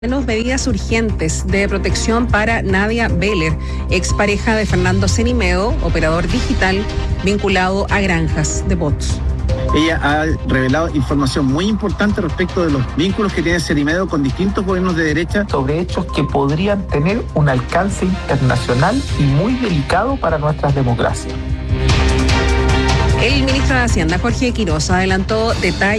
Menos medidas urgentes de protección para Nadia Beller, expareja de Fernando Cenimeo, operador digital vinculado a granjas de bots. Ella ha revelado información muy importante respecto de los vínculos que tiene Cenimeo con distintos gobiernos de derecha. Sobre hechos que podrían tener un alcance internacional y muy delicado para nuestras democracias. El ministro de Hacienda, Jorge Quiroz, adelantó detalles